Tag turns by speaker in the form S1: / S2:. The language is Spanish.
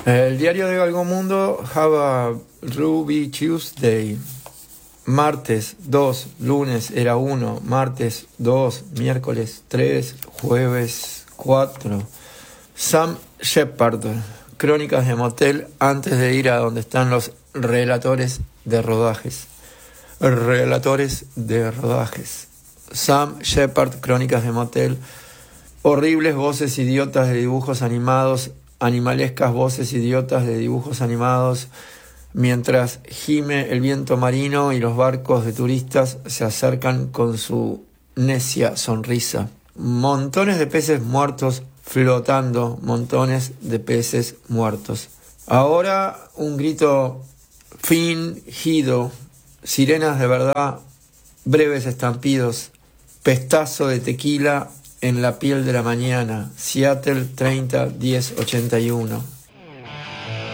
S1: El diario de Galgomundo, Have a Ruby Tuesday. Martes 2, lunes era 1, martes 2, miércoles 3, jueves 4. Sam Shepard, Crónicas de Motel antes de ir a donde están los relatores de rodajes. Relatores de rodajes. Sam Shepard, Crónicas de Motel. Horribles voces idiotas de dibujos animados, animalescas voces idiotas de dibujos animados, mientras gime el viento marino y los barcos de turistas se acercan con su necia sonrisa. Montones de peces muertos flotando, montones de peces muertos. Ahora un grito fingido, sirenas de verdad, breves estampidos, pestazo de tequila en la piel de la mañana. Seattle 30-10-81.